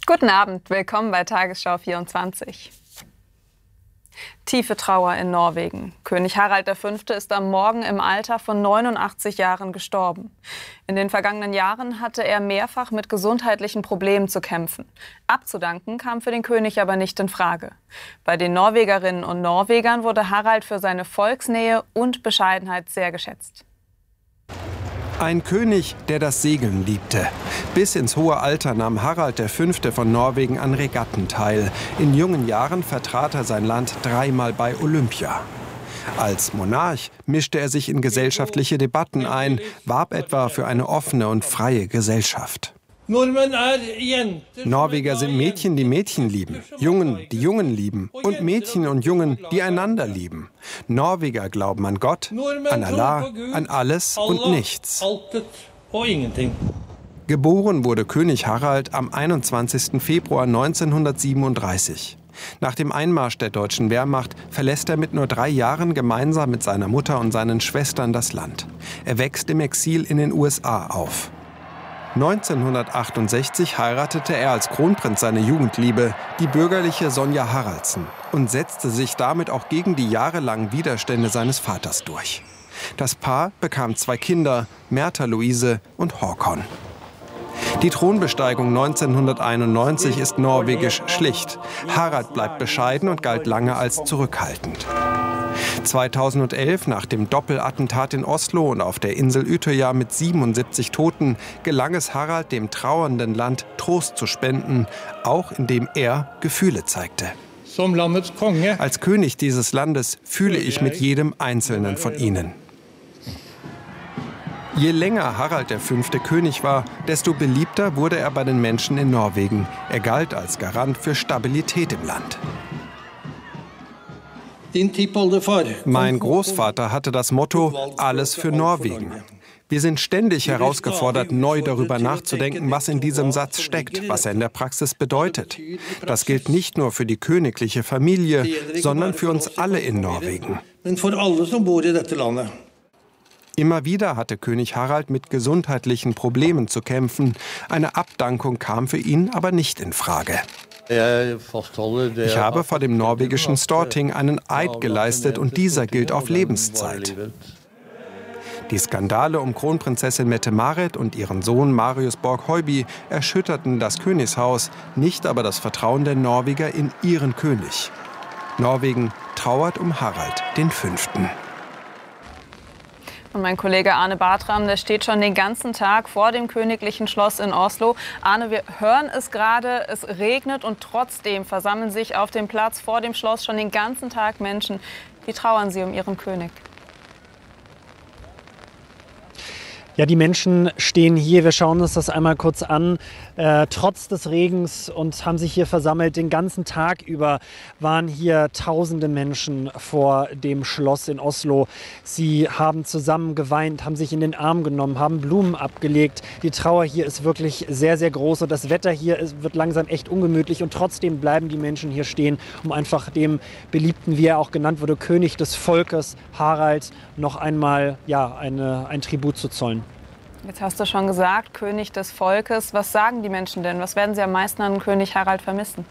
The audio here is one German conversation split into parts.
Guten Abend, willkommen bei Tagesschau 24. Tiefe Trauer in Norwegen. König Harald V. ist am Morgen im Alter von 89 Jahren gestorben. In den vergangenen Jahren hatte er mehrfach mit gesundheitlichen Problemen zu kämpfen. Abzudanken kam für den König aber nicht in Frage. Bei den Norwegerinnen und Norwegern wurde Harald für seine Volksnähe und Bescheidenheit sehr geschätzt. Ein König, der das Segeln liebte. Bis ins hohe Alter nahm Harald V. von Norwegen an Regatten teil. In jungen Jahren vertrat er sein Land 3-mal bei Olympia. Als Monarch mischte er sich in gesellschaftliche Debatten ein, warb etwa für eine offene und freie Gesellschaft. Norweger sind Mädchen, die Mädchen lieben, Jungen, die Jungen lieben und Mädchen und Jungen, die einander lieben. Norweger glauben an Gott, an Allah, an alles und nichts. Geboren wurde König Harald am 21. Februar 1937. Nach dem Einmarsch der deutschen Wehrmacht verlässt er mit nur 3 Jahren gemeinsam mit seiner Mutter und seinen Schwestern das Land. Er wächst im Exil in den USA auf. 1968 heiratete er als Kronprinz seine Jugendliebe, die bürgerliche Sonja Haraldsen, und setzte sich damit auch gegen die jahrelangen Widerstände seines Vaters durch. Das Paar bekam 2 Kinder, Märtha Louise und Håkon. Die Thronbesteigung 1991 ist norwegisch schlicht. Harald bleibt bescheiden und galt lange als zurückhaltend. 2011, nach dem Doppelattentat in Oslo und auf der Insel Utøya mit 77 Toten, gelang es Harald, dem trauernden Land Trost zu spenden, auch indem er Gefühle zeigte. Als König dieses Landes fühle ich mit jedem Einzelnen von ihnen. Je länger Harald V. König war, desto beliebter wurde er bei den Menschen in Norwegen. Er galt als Garant für Stabilität im Land. Mein Großvater hatte das Motto, alles für Norwegen. Wir sind ständig herausgefordert, neu darüber nachzudenken, was in diesem Satz steckt, was er in der Praxis bedeutet. Das gilt nicht nur für die königliche Familie, sondern für uns alle in Norwegen. Immer wieder hatte König Harald mit gesundheitlichen Problemen zu kämpfen. Eine Abdankung kam für ihn aber nicht in Frage. Ich habe vor dem norwegischen Storting einen Eid geleistet und dieser gilt auf Lebenszeit. Die Skandale um Kronprinzessin Mette-Marit und ihren Sohn Marius Borg-Høiby erschütterten das Königshaus, nicht aber das Vertrauen der Norweger in ihren König. Norwegen trauert um Harald V. Und mein Kollege Arne Bartram, der steht schon den ganzen Tag vor dem königlichen Schloss in Oslo. Arne, wir hören es gerade, es regnet und trotzdem versammeln sich auf dem Platz vor dem Schloss schon den ganzen Tag Menschen. Wie trauern sie um ihren König? Ja, die Menschen stehen hier, wir schauen uns das einmal kurz an, trotz des Regens und haben sich hier versammelt. Den ganzen Tag über waren hier tausende Menschen vor dem Schloss in Oslo. Sie haben zusammen geweint, haben sich in den Arm genommen, haben Blumen abgelegt. Die Trauer hier ist wirklich sehr, sehr groß und das Wetter hier wird langsam echt ungemütlich und trotzdem bleiben die Menschen hier stehen, um einfach dem beliebten, wie er auch genannt wurde, König des Volkes, Harald, noch einmal ein Tribut zu zollen. Jetzt hast du schon gesagt, König des Volkes. Was sagen die Menschen denn? Was werden sie am meisten an König Harald vermissen?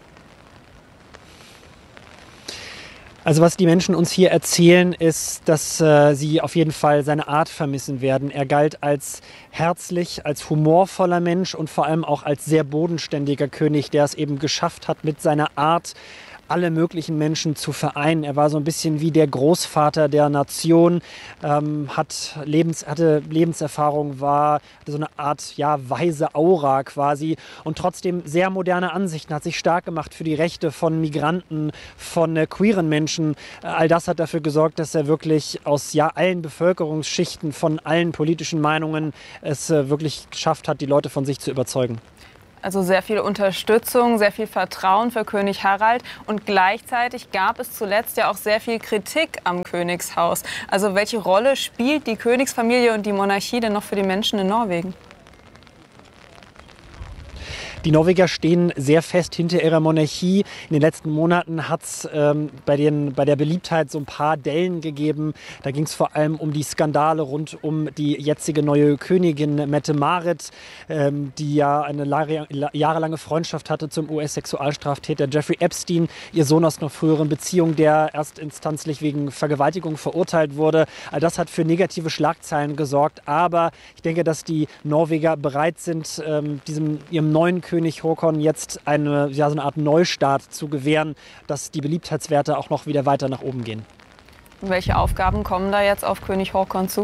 Also was die Menschen uns hier erzählen, ist, dass sie auf jeden Fall seine Art vermissen werden. Er galt als herzlich, als humorvoller Mensch und vor allem auch als sehr bodenständiger König, der es eben geschafft hat, mit seiner Art alle möglichen Menschen zu vereinen. Er war so ein bisschen wie der Großvater der Nation, hatte Lebenserfahrung, hatte so eine Art weise Aura quasi und trotzdem sehr moderne Ansichten, hat sich stark gemacht für die Rechte von Migranten, von queeren Menschen. All das hat dafür gesorgt, dass er wirklich aus allen Bevölkerungsschichten, von allen politischen Meinungen es wirklich geschafft hat, die Leute von sich zu überzeugen. Also sehr viel Unterstützung, sehr viel Vertrauen für König Harald und gleichzeitig gab es zuletzt ja auch sehr viel Kritik am Königshaus. Also welche Rolle spielt die Königsfamilie und die Monarchie denn noch für die Menschen in Norwegen? Die Norweger stehen sehr fest hinter ihrer Monarchie. In den letzten Monaten hat es bei der Beliebtheit so ein paar Dellen gegeben. Da ging es vor allem um die Skandale rund um die jetzige neue Königin Mette-Marit, die ja eine jahrelange Freundschaft hatte zum US-Sexualstraftäter Jeffrey Epstein. Ihr Sohn aus einer früheren Beziehung, der erstinstanzlich wegen Vergewaltigung verurteilt wurde. All das hat für negative Schlagzeilen gesorgt. Aber ich denke, dass die Norweger bereit sind, ihrem neuen König Håkon jetzt so eine Art Neustart zu gewähren, dass die Beliebtheitswerte auch noch wieder weiter nach oben gehen. Welche Aufgaben kommen da jetzt auf König Håkon zu?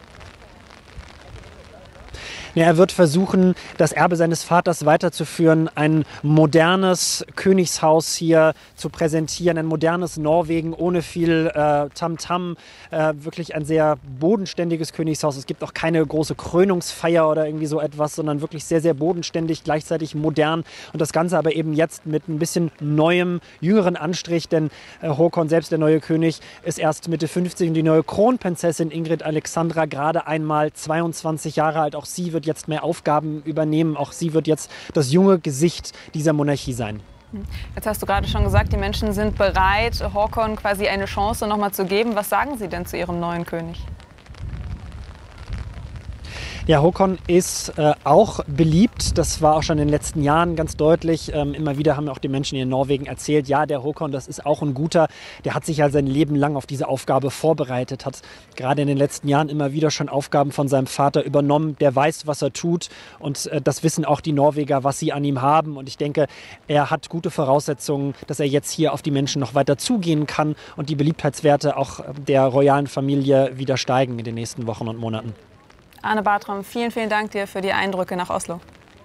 Ja, er wird versuchen, das Erbe seines Vaters weiterzuführen, ein modernes Königshaus hier zu präsentieren, ein modernes Norwegen ohne viel Tamtam, wirklich ein sehr bodenständiges Königshaus. Es gibt auch keine große Krönungsfeier oder irgendwie so etwas, sondern wirklich sehr, sehr bodenständig, gleichzeitig modern und das Ganze aber eben jetzt mit ein bisschen neuem, jüngeren Anstrich, denn Håkon selbst, der neue König, ist erst Mitte 50 und die neue Kronprinzessin Ingrid Alexandra gerade einmal 22 Jahre alt. Auch sie wird jetzt mehr Aufgaben übernehmen. Auch sie wird jetzt das junge Gesicht dieser Monarchie sein. Jetzt hast du gerade schon gesagt, die Menschen sind bereit, Håkon quasi eine Chance nochmal zu geben. Was sagen Sie denn zu Ihrem neuen König? Ja, Håkon ist auch beliebt. Das war auch schon in den letzten Jahren ganz deutlich. Immer wieder haben auch die Menschen hier in Norwegen erzählt, ja, der Håkon, das ist auch ein guter. Der hat sich ja sein Leben lang auf diese Aufgabe vorbereitet, hat gerade in den letzten Jahren immer wieder schon Aufgaben von seinem Vater übernommen. Der weiß, was er tut und das wissen auch die Norweger, was sie an ihm haben. Und ich denke, er hat gute Voraussetzungen, dass er jetzt hier auf die Menschen noch weiter zugehen kann und die Beliebtheitswerte auch der royalen Familie wieder steigen in den nächsten Wochen und Monaten. Arne Bartram, vielen, vielen Dank dir für die Eindrücke nach Oslo.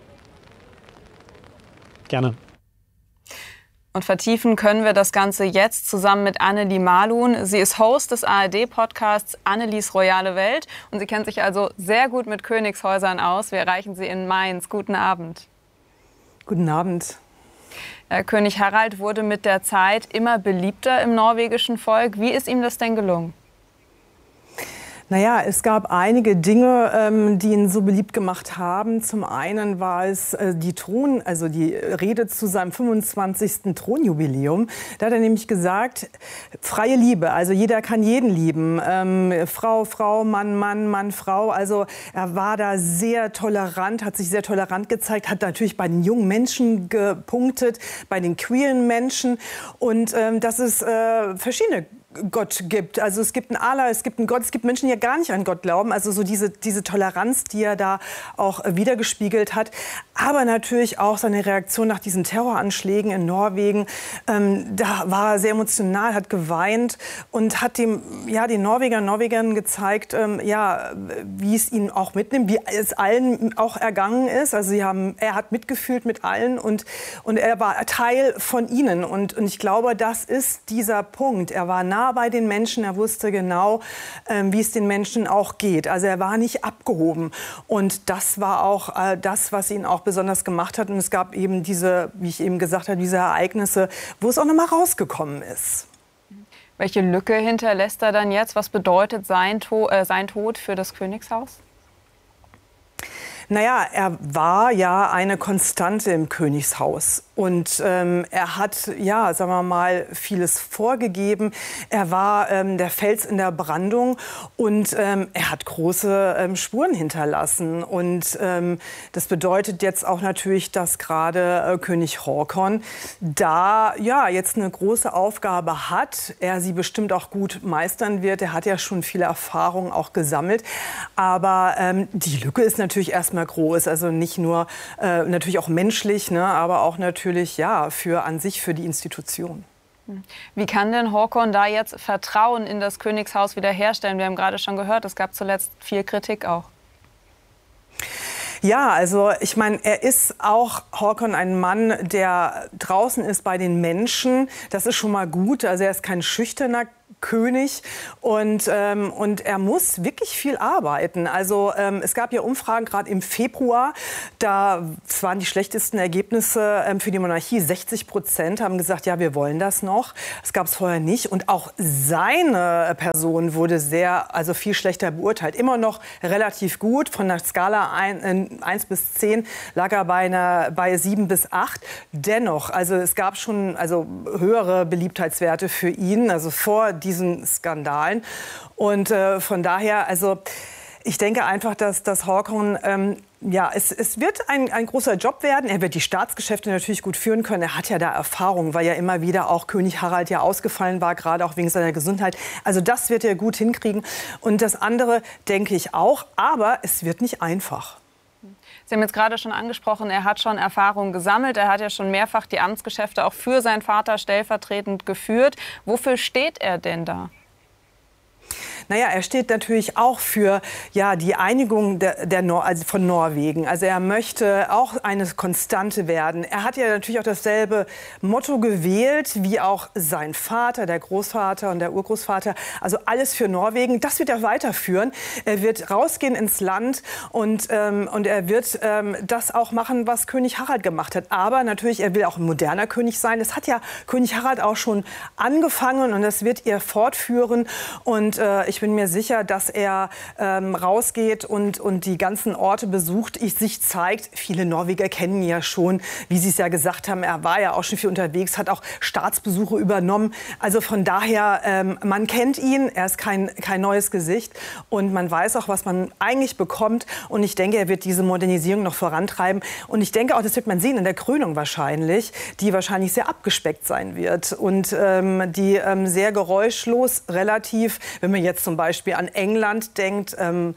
Gerne. Und vertiefen können wir das Ganze jetzt zusammen mit Annelie Malun. Sie ist Host des ARD-Podcasts Annelies Royale Welt und sie kennt sich also sehr gut mit Königshäusern aus. Wir erreichen sie in Mainz. Guten Abend. Guten Abend. König Harald wurde mit der Zeit immer beliebter im norwegischen Volk. Wie ist ihm das denn gelungen? Naja, es gab einige Dinge, die ihn so beliebt gemacht haben. Zum einen war es die Rede zu seinem 25. Thronjubiläum. Da hat er nämlich gesagt, freie Liebe, also jeder kann jeden lieben. Frau, Frau, Mann, Mann, Mann, Frau. Also er war da sehr tolerant, hat sich sehr tolerant gezeigt, hat natürlich bei den jungen Menschen gepunktet, bei den queeren Menschen. Und dass es verschiedene Gott gibt. Also es gibt einen Allah, es gibt einen Gott, es gibt Menschen, die ja gar nicht an Gott glauben. Also so diese Toleranz, die er da auch wiedergespiegelt hat. Aber natürlich auch seine Reaktion nach diesen Terroranschlägen in Norwegen. Da war er sehr emotional, hat geweint und hat den Norwegern gezeigt, wie es ihnen auch mitnimmt, wie es allen auch ergangen ist. Also er hat mitgefühlt mit allen und er war Teil von ihnen. Und ich glaube, das ist dieser Punkt. Er war nah bei den Menschen, er wusste genau, wie es den Menschen auch geht. Also er war nicht abgehoben. Und das war auch das, was ihn auch besonders gemacht hat. Und es gab eben diese, wie ich eben gesagt habe, diese Ereignisse, wo es auch noch mal rausgekommen ist. Welche Lücke hinterlässt er dann jetzt? Was bedeutet sein Tod für das Königshaus? Naja, er war ja eine Konstante im Königshaus. Und er hat, ja, sagen wir mal, vieles vorgegeben. Er war der Fels in der Brandung und er hat große Spuren hinterlassen. Und das bedeutet jetzt auch natürlich, dass gerade König Håkon da ja jetzt eine große Aufgabe hat. Er sie bestimmt auch gut meistern wird. Er hat ja schon viele Erfahrungen auch gesammelt. Aber die Lücke ist natürlich erstmal groß. Also nicht nur natürlich auch menschlich, ne, aber auch natürlich ja, für die Institution. Wie kann denn Håkon da jetzt Vertrauen in das Königshaus wiederherstellen? Wir haben gerade schon gehört, es gab zuletzt viel Kritik auch. Ja, also ich meine, er ist auch, Håkon, ein Mann, der draußen ist bei den Menschen. Das ist schon mal gut. Also er ist kein schüchterner König und er muss wirklich viel arbeiten. Also es gab ja Umfragen gerade im Februar, das waren die schlechtesten Ergebnisse für die Monarchie. 60% haben gesagt, ja, wir wollen das noch. Das gab es vorher nicht. Und auch seine Person wurde viel schlechter beurteilt. Immer noch relativ gut. Von der Skala 1 bis 10 lag er bei 7 bis 8. Dennoch, also es gab schon höhere Beliebtheitswerte für ihn, also vor diesen Skandalen. Und von daher, ich denke einfach, dass Haakon, es wird ein großer Job werden. Er wird die Staatsgeschäfte natürlich gut führen können. Er hat ja da Erfahrung, weil ja immer wieder auch König Harald ja ausgefallen war, gerade auch wegen seiner Gesundheit. Also das wird er gut hinkriegen. Und das andere denke ich auch. Aber es wird nicht einfach. Sie haben jetzt gerade schon angesprochen, er hat schon Erfahrung gesammelt. Er hat ja schon mehrfach die Amtsgeschäfte auch für seinen Vater stellvertretend geführt. Wofür steht er denn da? Naja, er steht natürlich auch für die Einigung von Norwegen. Also er möchte auch eine Konstante werden. Er hat ja natürlich auch dasselbe Motto gewählt wie auch sein Vater, der Großvater und der Urgroßvater. Also alles für Norwegen. Das wird er weiterführen. Er wird rausgehen ins Land und er wird das auch machen, was König Harald gemacht hat. Aber natürlich, er will auch ein moderner König sein. Das hat ja König Harald auch schon angefangen und das wird er fortführen. Und ich bin mir sicher, dass er rausgeht und die ganzen Orte besucht, sich zeigt. Viele Norweger kennen ihn ja schon, wie Sie es ja gesagt haben. Er war ja auch schon viel unterwegs, hat auch Staatsbesuche übernommen. Also von daher, man kennt ihn. Er ist kein neues Gesicht. Und man weiß auch, was man eigentlich bekommt. Und ich denke, er wird diese Modernisierung noch vorantreiben. Und ich denke auch, das wird man sehen in der Krönung wahrscheinlich, die wahrscheinlich sehr abgespeckt sein wird. Und die sehr geräuschlos relativ, wenn man jetzt zum Beispiel an England denkt,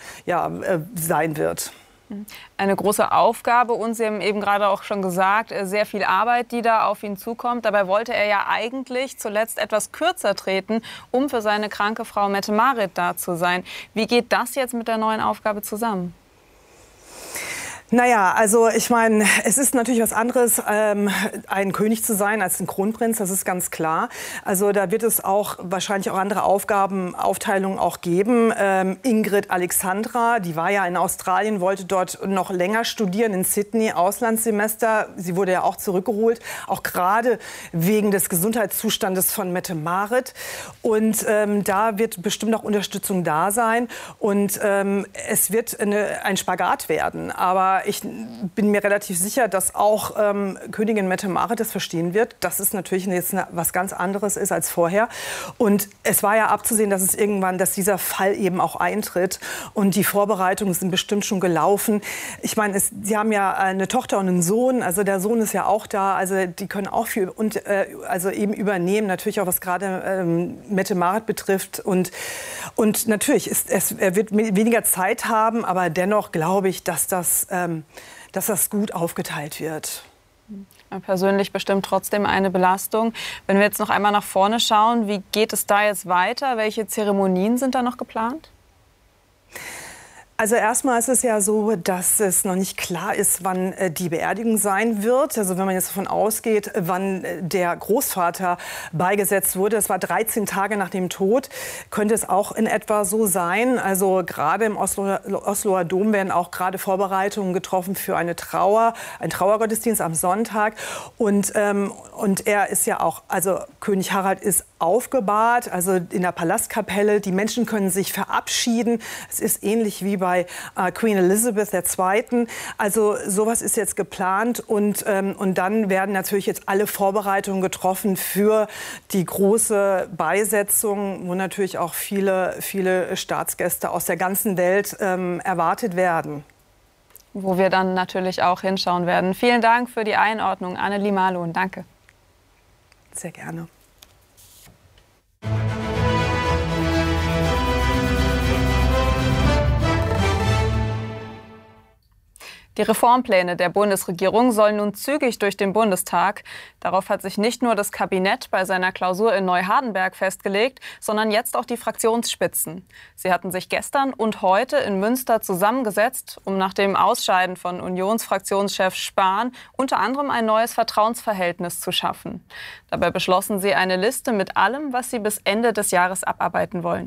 sein wird. Eine große Aufgabe und Sie haben eben gerade auch schon gesagt, sehr viel Arbeit, die da auf ihn zukommt. Dabei wollte er ja eigentlich zuletzt etwas kürzer treten, um für seine kranke Frau Mette-Marit da zu sein. Wie geht das jetzt mit der neuen Aufgabe zusammen? Naja, also ich meine, es ist natürlich was anderes, ein König zu sein als ein Kronprinz, das ist ganz klar. Also da wird es auch wahrscheinlich auch andere Aufgabenaufteilungen auch geben. Ingrid Alexandra, die war ja in Australien, wollte dort noch länger studieren, in Sydney, Auslandssemester. Sie wurde ja auch zurückgeholt, auch gerade wegen des Gesundheitszustandes von Mette-Marit. Und da wird bestimmt auch Unterstützung da sein. Und es wird ein Spagat werden. Aber ich bin mir relativ sicher, dass auch Königin Mette-Marit das verstehen wird, dass es natürlich jetzt was ganz anderes ist als vorher. Und es war ja abzusehen, dass dieser Fall eben auch eintritt. Und die Vorbereitungen sind bestimmt schon gelaufen. Ich meine, Sie haben ja eine Tochter und einen Sohn. Also der Sohn ist ja auch da. Also die können auch viel eben übernehmen. Natürlich auch, was gerade Mette-Marit betrifft. Und natürlich, er wird weniger Zeit haben. Aber dennoch glaube ich, dass das gut aufgeteilt wird. Persönlich bestimmt trotzdem eine Belastung. Wenn wir jetzt noch einmal nach vorne schauen, wie geht es da jetzt weiter? Welche Zeremonien sind da noch geplant? Also erstmal ist es ja so, dass es noch nicht klar ist, wann die Beerdigung sein wird. Also wenn man jetzt davon ausgeht, wann der Großvater beigesetzt wurde, das war 13 Tage nach dem Tod, könnte es auch in etwa so sein. Also gerade im Osloer Dom werden auch gerade Vorbereitungen getroffen für ein Trauergottesdienst am Sonntag. Und er ist ja auch, also König Harald ist aufgebahrt, also in der Palastkapelle. Die Menschen können sich verabschieden. Es ist ähnlich wie bei Queen Elizabeth II. Also sowas ist jetzt geplant und dann werden natürlich jetzt alle Vorbereitungen getroffen für die große Beisetzung, wo natürlich auch viele Staatsgäste aus der ganzen Welt erwartet werden. Wo wir dann natürlich auch hinschauen werden. Vielen Dank für die Einordnung, Annelie Marlohn. Danke. Sehr gerne. Die Reformpläne der Bundesregierung sollen nun zügig durch den Bundestag. Darauf hat sich nicht nur das Kabinett bei seiner Klausur in Neuhardenberg festgelegt, sondern jetzt auch die Fraktionsspitzen. Sie hatten sich gestern und heute in Münster zusammengesetzt, um nach dem Ausscheiden von Unionsfraktionschef Spahn unter anderem ein neues Vertrauensverhältnis zu schaffen. Dabei beschlossen sie eine Liste mit allem, was sie bis Ende des Jahres abarbeiten wollen.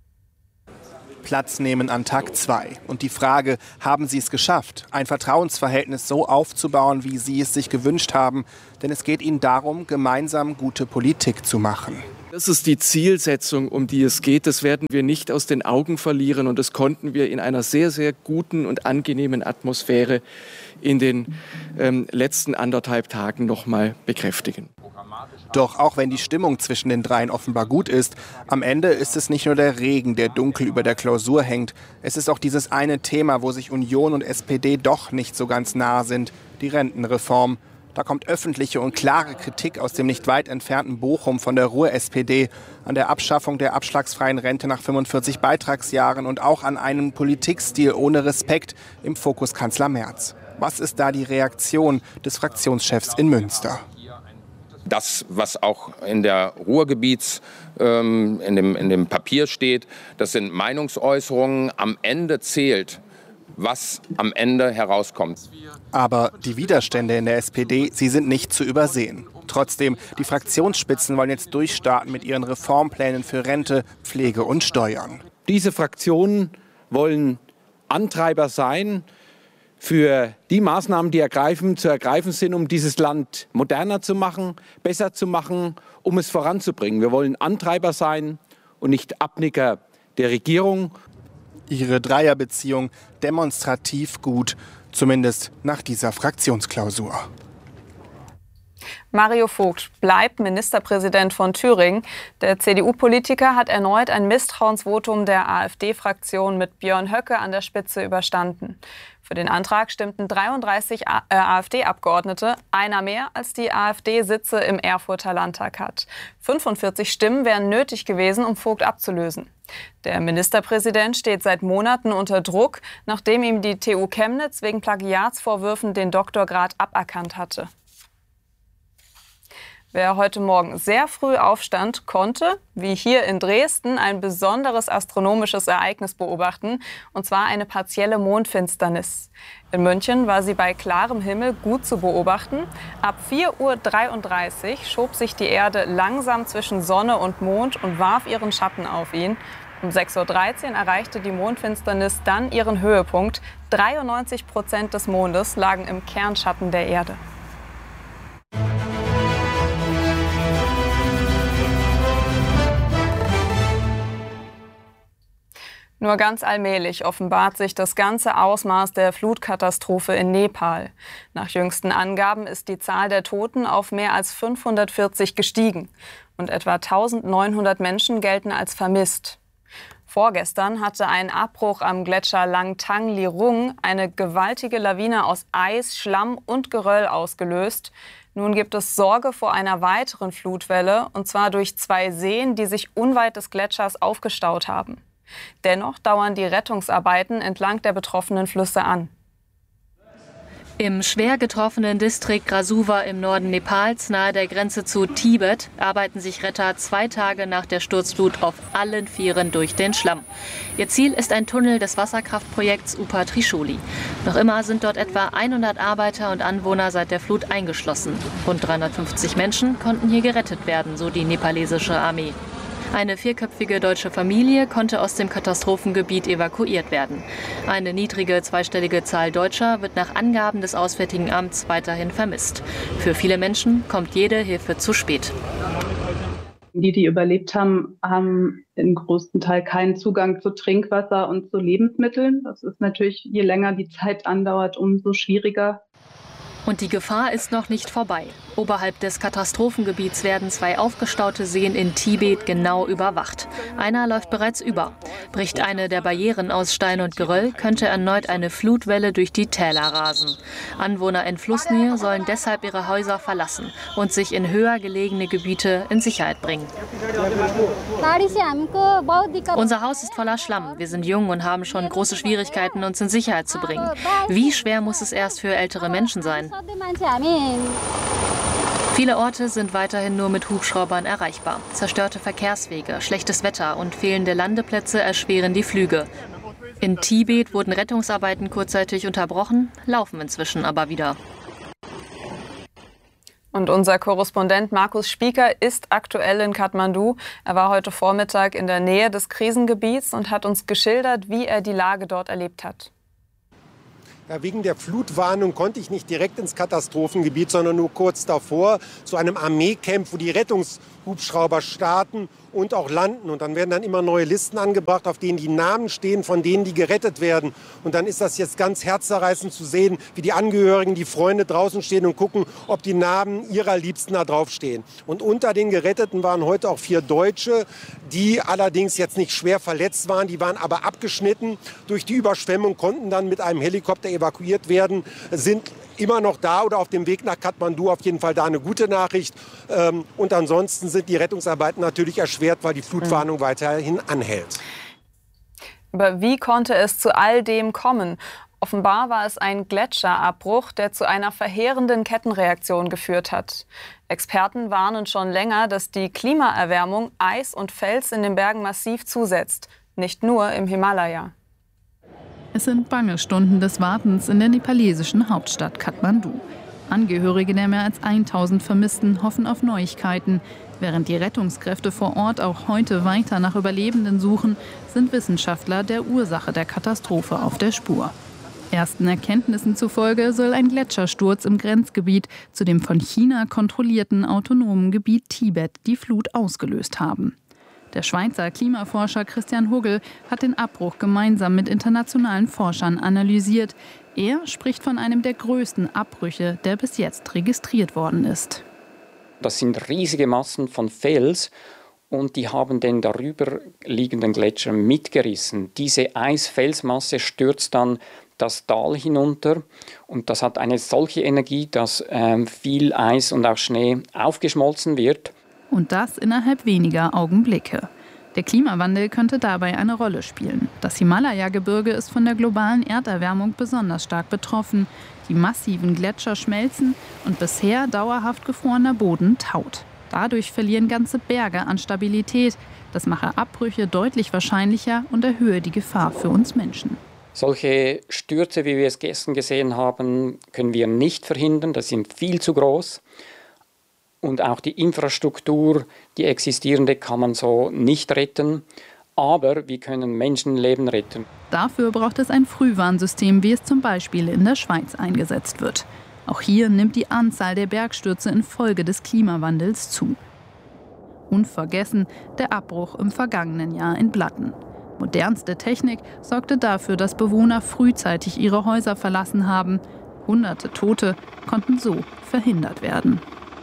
Platz nehmen an Tag 2. Und die Frage, haben Sie es geschafft, ein Vertrauensverhältnis so aufzubauen, wie Sie es sich gewünscht haben? Denn es geht Ihnen darum, gemeinsam gute Politik zu machen. Das ist die Zielsetzung, um die es geht. Das werden wir nicht aus den Augen verlieren. Und das konnten wir in einer sehr, sehr guten und angenehmen Atmosphäre in den letzten 1,5 Tagen noch mal bekräftigen. Doch auch wenn die Stimmung zwischen den dreien offenbar gut ist, am Ende ist es nicht nur der Regen, der dunkel über der Klausur hängt. Es ist auch dieses eine Thema, wo sich Union und SPD doch nicht so ganz nah sind, die Rentenreform. Da kommt öffentliche und klare Kritik aus dem nicht weit entfernten Bochum von der Ruhr-SPD an der Abschaffung der abschlagsfreien Rente nach 45 Beitragsjahren und auch an einem Politikstil ohne Respekt im Fokus Kanzler Merz. Was ist da die Reaktion des Fraktionschefs in Münster? Das, was auch in der Ruhrgebiets, in dem Papier steht, das sind Meinungsäußerungen. Am Ende zählt, was am Ende herauskommt. Aber die Widerstände in der SPD, sie sind nicht zu übersehen. Trotzdem, die Fraktionsspitzen wollen jetzt durchstarten mit ihren Reformplänen für Rente, Pflege und Steuern. Diese Fraktionen wollen Antreiber sein für die Maßnahmen, die zu ergreifen sind, um dieses Land moderner zu machen, besser zu machen, um es voranzubringen. Wir wollen Antreiber sein und nicht Abnicker der Regierung. Ihre Dreierbeziehung demonstrativ gut, zumindest nach dieser Fraktionsklausur. Mario Vogt bleibt Ministerpräsident von Thüringen. Der CDU-Politiker hat erneut ein Misstrauensvotum der AfD-Fraktion mit Björn Höcke an der Spitze überstanden. Für den Antrag stimmten 33 AfD-Abgeordnete, einer mehr als die AfD Sitze im Erfurter Landtag hat. 45 Stimmen wären nötig gewesen, um Vogt abzulösen. Der Ministerpräsident steht seit Monaten unter Druck, nachdem ihm die TU Chemnitz wegen Plagiatsvorwürfen den Doktorgrad aberkannt hatte. Wer heute Morgen sehr früh aufstand, konnte, wie hier in Dresden, ein besonderes astronomisches Ereignis beobachten, und zwar eine partielle Mondfinsternis. In München war sie bei klarem Himmel gut zu beobachten. Ab 4:33 Uhr schob sich die Erde langsam zwischen Sonne und Mond und warf ihren Schatten auf ihn. Um 6:13 Uhr erreichte die Mondfinsternis dann ihren Höhepunkt. 93% des Mondes lagen im Kernschatten der Erde. Nur ganz allmählich offenbart sich das ganze Ausmaß der Flutkatastrophe in Nepal. Nach jüngsten Angaben ist die Zahl der Toten auf mehr als 540 gestiegen und etwa 1900 Menschen gelten als vermisst. Vorgestern hatte ein Abbruch am Gletscher Langtang Lirung eine gewaltige Lawine aus Eis, Schlamm und Geröll ausgelöst. Nun gibt es Sorge vor einer weiteren Flutwelle, und zwar durch 2 Seen, die sich unweit des Gletschers aufgestaut haben. Dennoch dauern die Rettungsarbeiten entlang der betroffenen Flüsse an. Im schwer getroffenen Distrikt Rasuwa im Norden Nepals, nahe der Grenze zu Tibet, arbeiten sich Retter 2 Tage nach der Sturzflut auf allen Vieren durch den Schlamm. Ihr Ziel ist ein Tunnel des Wasserkraftprojekts Upa Trishuli. Noch immer sind dort etwa 100 Arbeiter und Anwohner seit der Flut eingeschlossen. Rund 350 Menschen konnten hier gerettet werden, so die nepalesische Armee. Eine 4-köpfige deutsche Familie konnte aus dem Katastrophengebiet evakuiert werden. Eine niedrige zweistellige Zahl Deutscher wird nach Angaben des Auswärtigen Amts weiterhin vermisst. Für viele Menschen kommt jede Hilfe zu spät. Die überlebt haben, haben im größten Teil keinen Zugang zu Trinkwasser und zu Lebensmitteln. Das ist natürlich, je länger die Zeit andauert, umso schwieriger. Und die Gefahr ist noch nicht vorbei. Oberhalb des Katastrophengebiets werden 2 aufgestaute Seen in Tibet genau überwacht. Einer läuft bereits über. Bricht eine der Barrieren aus Stein und Geröll, könnte erneut eine Flutwelle durch die Täler rasen. Anwohner in Flussnähe sollen deshalb ihre Häuser verlassen und sich in höher gelegene Gebiete in Sicherheit bringen. Unser Haus ist voller Schlamm. Wir sind jung und haben schon große Schwierigkeiten, uns in Sicherheit zu bringen. Wie schwer muss es erst für ältere Menschen sein? Viele Orte sind weiterhin nur mit Hubschraubern erreichbar. Zerstörte Verkehrswege, schlechtes Wetter und fehlende Landeplätze erschweren die Flüge. In Tibet wurden Rettungsarbeiten kurzzeitig unterbrochen, laufen inzwischen aber wieder. Und unser Korrespondent Markus Spieker ist aktuell in Kathmandu. Er war heute Vormittag in der Nähe des Krisengebiets und hat uns geschildert, wie er die Lage dort erlebt hat. Ja, wegen der Flutwarnung konnte ich nicht direkt ins Katastrophengebiet, sondern nur kurz davor zu einem Armeecamp, wo die Rettungshubschrauber starten und auch landen. Und dann werden dann immer neue Listen angebracht, auf denen die Namen stehen von denen, die gerettet werden. Und dann ist das jetzt ganz herzzerreißend zu sehen, wie die Angehörigen, die Freunde draußen stehen und gucken, ob die Namen ihrer Liebsten da draufstehen. Und unter den Geretteten waren heute auch 4 Deutsche, die allerdings jetzt nicht schwer verletzt waren. Die waren aber abgeschnitten durch die Überschwemmung, konnten dann mit einem Helikopter evakuiert werden, sind immer noch da oder auf dem Weg nach Kathmandu. Auf jeden Fall da eine gute Nachricht. Und ansonsten sind die Rettungsarbeiten natürlich erschwert, weil die Flutwarnung weiterhin anhält. Aber wie konnte es zu all dem kommen? Offenbar war es ein Gletscherabbruch, der zu einer verheerenden Kettenreaktion geführt hat. Experten warnen schon länger, dass die Klimaerwärmung Eis und Fels in den Bergen massiv zusetzt. Nicht nur im Himalaya. Es sind bange Stunden des Wartens in der nepalesischen Hauptstadt Kathmandu. Angehörige der mehr als 1000 Vermissten hoffen auf Neuigkeiten. Während die Rettungskräfte vor Ort auch heute weiter nach Überlebenden suchen, sind Wissenschaftler der Ursache der Katastrophe auf der Spur. Ersten Erkenntnissen zufolge soll ein Gletschersturz im Grenzgebiet zu dem von China kontrollierten autonomen Gebiet Tibet die Flut ausgelöst haben. Der Schweizer Klimaforscher Christian Huggel hat den Abbruch gemeinsam mit internationalen Forschern analysiert. Er spricht von einem der größten Abbrüche, der bis jetzt registriert worden ist. Das sind riesige Massen von Fels und die haben den darüber liegenden Gletscher mitgerissen. Diese Eisfelsmasse stürzt dann das Tal hinunter und das hat eine solche Energie, dass viel Eis und auch Schnee aufgeschmolzen wird. Und das innerhalb weniger Augenblicke. Der Klimawandel könnte dabei eine Rolle spielen. Das Himalaya-Gebirge ist von der globalen Erderwärmung besonders stark betroffen. Die massiven Gletscher schmelzen und bisher dauerhaft gefrorener Boden taut. Dadurch verlieren ganze Berge an Stabilität. Das mache Abbrüche deutlich wahrscheinlicher und erhöhe die Gefahr für uns Menschen. Solche Stürze, wie wir es gestern gesehen haben, können wir nicht verhindern. Das sind viel zu groß. Und auch die Infrastruktur, die existierende, kann man so nicht retten. Aber wir können Menschenleben retten. Dafür braucht es ein Frühwarnsystem, wie es zum Beispiel in der Schweiz eingesetzt wird. Auch hier nimmt die Anzahl der Bergstürze infolge des Klimawandels zu. Unvergessen der Abbruch im vergangenen Jahr in Blatten. Modernste Technik sorgte dafür, dass Bewohner frühzeitig ihre Häuser verlassen haben. Hunderte Tote konnten so verhindert werden.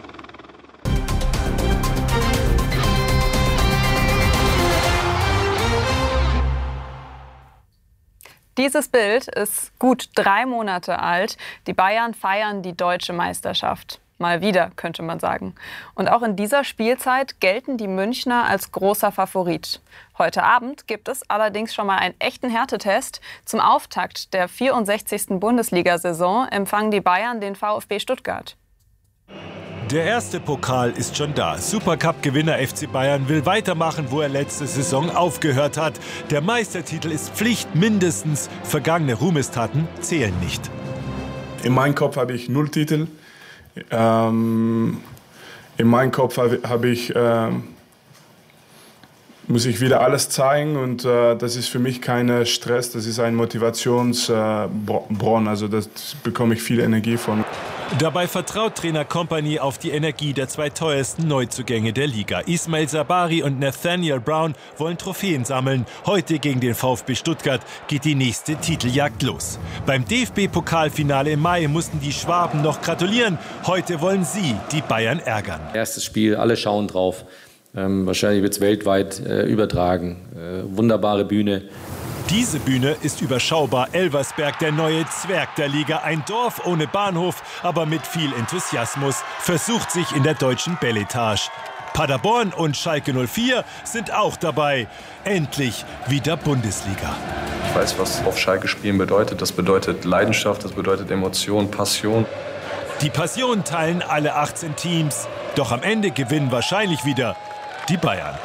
Dieses Bild ist gut 3 Monate alt. Die Bayern feiern die deutsche Meisterschaft. Mal wieder, könnte man sagen. Und auch in dieser Spielzeit gelten die Münchner als großer Favorit. Heute Abend gibt es allerdings schon mal einen echten Härtetest. Zum Auftakt der 64. Bundesliga-Saison empfangen die Bayern den VfB Stuttgart. Der erste Pokal ist schon da. Supercup-Gewinner FC Bayern will weitermachen, wo er letzte Saison aufgehört hat. Der Meistertitel ist Pflicht mindestens. Vergangene Ruhmestaten zählen nicht. In meinem Kopf habe ich 0 Titel. In meinem Kopf muss ich wieder alles zeigen und das ist für mich kein Stress, das ist ein Motivationsbronn, also das bekomme ich viel Energie von. Dabei vertraut Trainer Kompany auf die Energie der zwei teuersten Neuzugänge der Liga. Ismail Sabari und Nathaniel Brown wollen Trophäen sammeln. Heute gegen den VfB Stuttgart geht die nächste Titeljagd los. Beim DFB-Pokalfinale im Mai mussten die Schwaben noch gratulieren. Heute wollen sie die Bayern ärgern. Erstes Spiel, alle schauen drauf. Wahrscheinlich wird es weltweit übertragen. Wunderbare Bühne. Diese Bühne ist überschaubar. Elversberg, der neue Zwerg der Liga. Ein Dorf ohne Bahnhof, aber mit viel Enthusiasmus. Versucht sich in der deutschen Belletage. Paderborn und Schalke 04 sind auch dabei. Endlich wieder Bundesliga. Ich weiß, was auf Schalke spielen bedeutet. Das bedeutet Leidenschaft, das bedeutet Emotion, Passion. Die Passion teilen alle 18 Teams. Doch am Ende gewinnen wahrscheinlich wieder die Bayern.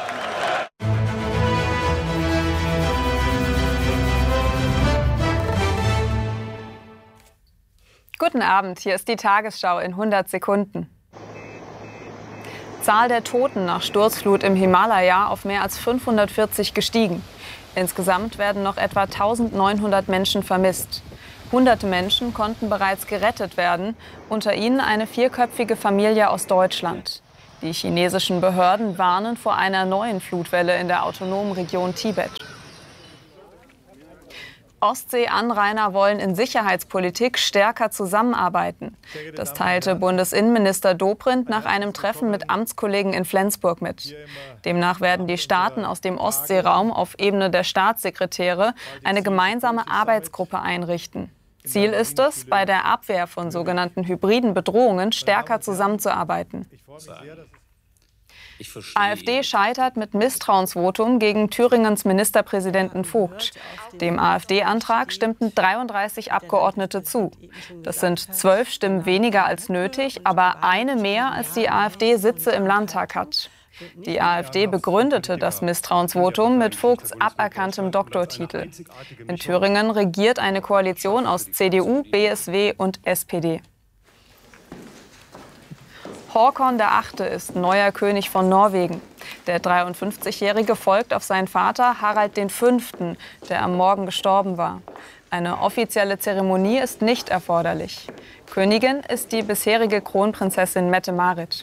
Guten Abend, hier ist die Tagesschau in 100 Sekunden. Zahl der Toten nach Sturzflut im Himalaya auf mehr als 540 gestiegen. Insgesamt werden noch etwa 1900 Menschen vermisst. Hunderte Menschen konnten bereits gerettet werden, unter ihnen eine vierköpfige Familie aus Deutschland. Die chinesischen Behörden warnen vor einer neuen Flutwelle in der autonomen Region Tibet. Ostseeanrainer wollen in Sicherheitspolitik stärker zusammenarbeiten. Das teilte Bundesinnenminister Dobrindt nach einem Treffen mit Amtskollegen in Flensburg mit. Demnach werden die Staaten aus dem Ostseeraum auf Ebene der Staatssekretäre eine gemeinsame Arbeitsgruppe einrichten. Ziel ist es, bei der Abwehr von sogenannten hybriden Bedrohungen stärker zusammenzuarbeiten. AfD scheitert mit Misstrauensvotum gegen Thüringens Ministerpräsidenten Vogt. Dem AfD-Antrag stimmten 33 Abgeordnete zu. Das sind 12 Stimmen weniger als nötig, aber eine mehr, als die AfD Sitze im Landtag hat. Die AfD begründete das Misstrauensvotum mit Vogts aberkanntem Doktortitel. In Thüringen regiert eine Koalition aus CDU, BSW und SPD. Håkon VIII. Ist neuer König von Norwegen. Der 53-Jährige folgt auf seinen Vater Harald V., der am Morgen gestorben war. Eine offizielle Zeremonie ist nicht erforderlich. Königin ist die bisherige Kronprinzessin Mette-Marit.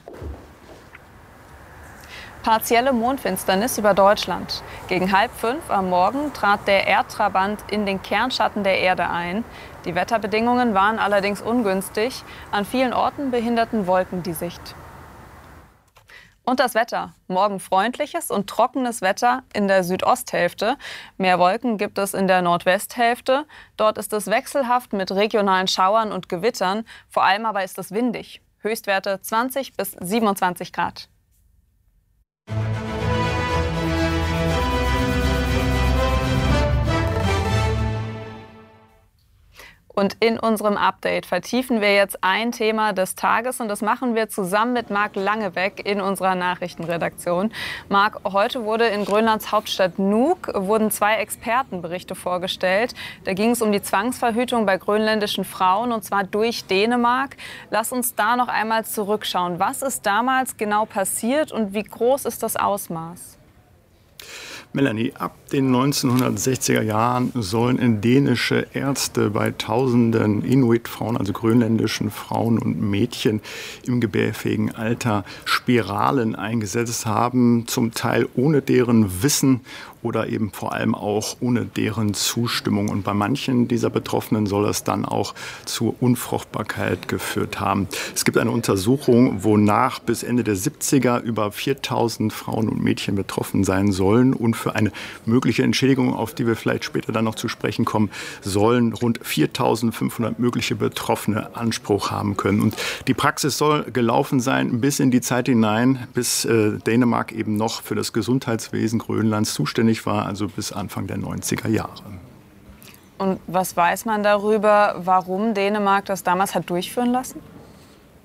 Partielle Mondfinsternis über Deutschland. Gegen 4:30 am Morgen trat der Erdtrabant in den Kernschatten der Erde ein. Die Wetterbedingungen waren allerdings ungünstig. An vielen Orten behinderten Wolken die Sicht. Und das Wetter. Morgen freundliches und trockenes Wetter in der Südosthälfte. Mehr Wolken gibt es in der Nordwesthälfte. Dort ist es wechselhaft mit regionalen Schauern und Gewittern. Vor allem aber ist es windig. Höchstwerte 20 bis 27 Grad. Und in unserem Update vertiefen wir jetzt ein Thema des Tages und das machen wir zusammen mit Marc Langebeck in unserer Nachrichtenredaktion. Marc, heute wurde in Grönlands Hauptstadt Nuuk wurden 2 Expertenberichte vorgestellt. Da ging es um die Zwangsverhütung bei grönländischen Frauen und zwar durch Dänemark. Lass uns da noch einmal zurückschauen. Was ist damals genau passiert und wie groß ist das Ausmaß? Melanie, ab den 1960er Jahren sollen dänische Ärzte bei tausenden Inuit-Frauen, also grönländischen Frauen und Mädchen im gebärfähigen Alter Spiralen eingesetzt haben, zum Teil ohne deren Wissen oder eben vor allem auch ohne deren Zustimmung. Und bei manchen dieser Betroffenen soll es dann auch zur Unfruchtbarkeit geführt haben. Es gibt eine Untersuchung, wonach bis Ende der 70er über 4000 Frauen und Mädchen betroffen sein sollen. Und für eine mögliche Entschädigung, auf die wir vielleicht später dann noch zu sprechen kommen, sollen rund 4500 mögliche Betroffene Anspruch haben können. Und die Praxis soll gelaufen sein bis in die Zeit hinein, bis Dänemark eben noch für das Gesundheitswesen Grönlands zuständig war, also bis Anfang der 90er Jahre. Und was weiß man darüber, warum Dänemark das damals hat durchführen lassen?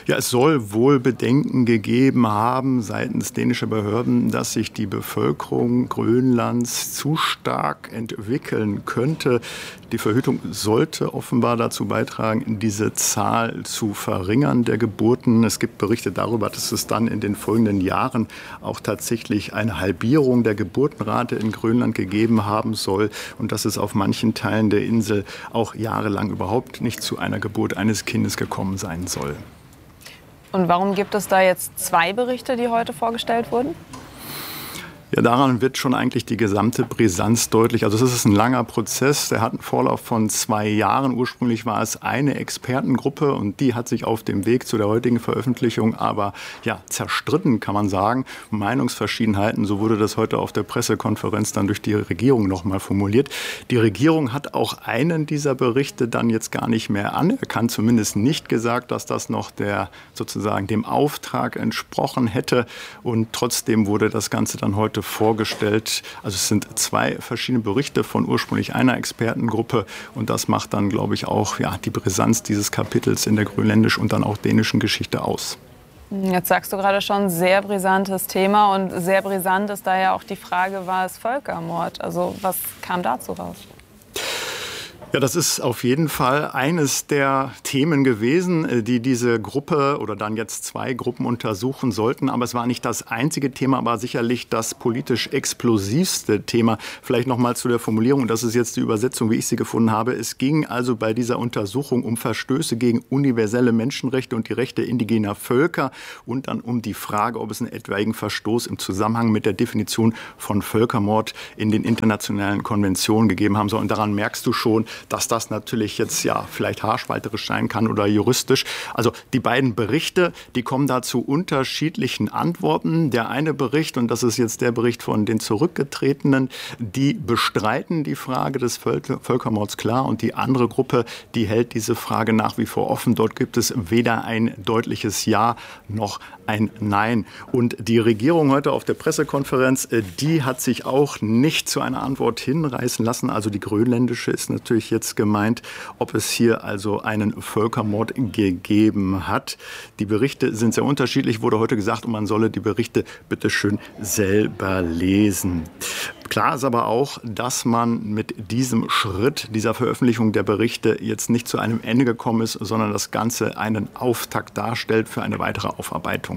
Ja, es soll wohl Bedenken gegeben haben seitens dänischer Behörden, dass sich die Bevölkerung Grönlands zu stark entwickeln könnte. Die Verhütung sollte offenbar dazu beitragen, diese Zahl zu verringern der Geburten. Es gibt Berichte darüber, dass es dann in den folgenden Jahren auch tatsächlich eine Halbierung der Geburtenrate in Grönland gegeben haben soll und dass es auf manchen Teilen der Insel auch jahrelang überhaupt nicht zu einer Geburt eines Kindes gekommen sein soll. Und warum gibt es da jetzt 2 Berichte, die heute vorgestellt wurden? Ja, daran wird schon eigentlich die gesamte Brisanz deutlich. Also es ist ein langer Prozess, der hat einen Vorlauf von 2 Jahren. Ursprünglich war es eine Expertengruppe und die hat sich auf dem Weg zu der heutigen Veröffentlichung aber zerstritten, kann man sagen. Meinungsverschiedenheiten, so wurde das heute auf der Pressekonferenz dann durch die Regierung nochmal formuliert. Die Regierung hat auch einen dieser Berichte dann jetzt gar nicht mehr anerkannt, zumindest nicht gesagt, dass das noch sozusagen dem Auftrag entsprochen hätte. Und trotzdem wurde das Ganze dann heute vorgestellt. Also es sind 2 verschiedene Berichte von ursprünglich einer Expertengruppe und das macht dann, glaube ich, auch die Brisanz dieses Kapitels in der grönländisch- und dann auch dänischen Geschichte aus. Jetzt sagst du gerade schon, sehr brisantes Thema und sehr brisant ist daher auch die Frage, war es Völkermord? Also was kam dazu raus? Ja, das ist auf jeden Fall eines der Themen gewesen, die diese Gruppe oder dann jetzt 2 Gruppen untersuchen sollten. Aber es war nicht das einzige Thema, aber sicherlich das politisch explosivste Thema. Vielleicht noch mal zu der Formulierung, und das ist jetzt die Übersetzung, wie ich sie gefunden habe. Es ging also bei dieser Untersuchung um Verstöße gegen universelle Menschenrechte und die Rechte indigener Völker und dann um die Frage, ob es einen etwaigen Verstoß im Zusammenhang mit der Definition von Völkermord in den internationalen Konventionen gegeben haben soll. Und daran merkst du schon, dass das natürlich jetzt vielleicht haarspalterisch sein kann oder juristisch. Also die beiden Berichte, die kommen da zu unterschiedlichen Antworten. Der eine Bericht, und das ist jetzt der Bericht von den Zurückgetretenen, die bestreiten die Frage des Völkermords klar und die andere Gruppe, die hält diese Frage nach wie vor offen. Dort gibt es weder ein deutliches Ja noch ein Nein. Und die Regierung heute auf der Pressekonferenz, die hat sich auch nicht zu einer Antwort hinreißen lassen. Also die grönländische ist natürlich jetzt gemeint, ob es hier also einen Völkermord gegeben hat. Die Berichte sind sehr unterschiedlich, wurde heute gesagt, und man solle die Berichte bitte schön selber lesen. Klar ist aber auch, dass man mit diesem Schritt, dieser Veröffentlichung der Berichte jetzt nicht zu einem Ende gekommen ist, sondern das Ganze einen Auftakt darstellt für eine weitere Aufarbeitung.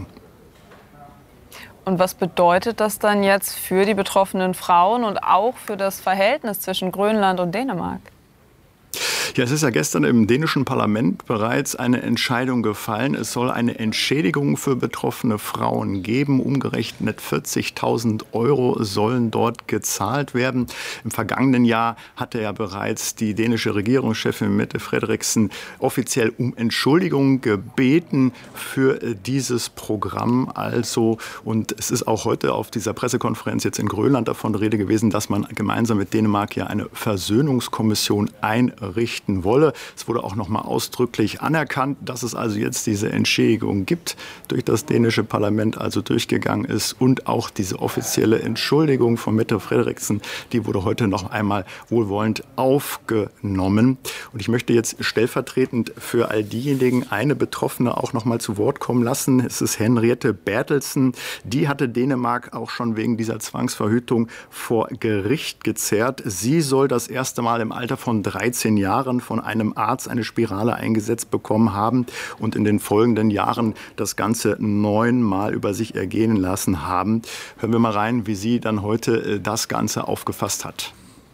Und was bedeutet das dann jetzt für die betroffenen Frauen und auch für das Verhältnis zwischen Grönland und Dänemark? Ja, es ist ja gestern im dänischen Parlament bereits eine Entscheidung gefallen. Es soll eine Entschädigung für betroffene Frauen geben. Umgerechnet 40.000 € sollen dort gezahlt werden. Im vergangenen Jahr hatte ja bereits die dänische Regierungschefin Mette Frederiksen offiziell um Entschuldigung gebeten für dieses Programm. Also, und es ist auch heute auf dieser Pressekonferenz jetzt in Grönland davon Rede gewesen, dass man gemeinsam mit Dänemark ja eine Versöhnungskommission einrichten wolle. Es wurde auch noch mal ausdrücklich anerkannt, dass es also jetzt diese Entschädigung gibt, durch das dänische Parlament also durchgegangen ist und auch diese offizielle Entschuldigung von Mette Frederiksen, die wurde heute noch einmal wohlwollend aufgenommen. Und ich möchte jetzt stellvertretend für all diejenigen eine Betroffene auch noch mal zu Wort kommen lassen. Es ist Henriette Bertelsen. Die hatte Dänemark auch schon wegen dieser Zwangsverhütung vor Gericht gezerrt. Sie soll das erste Mal im Alter von 13 Jahren von einem Arzt eine Spirale eingesetzt bekommen haben und in den folgenden Jahren das Ganze 9-mal über sich ergehen lassen haben. Hören wir mal rein, wie sie dann heute das Ganze aufgefasst hat.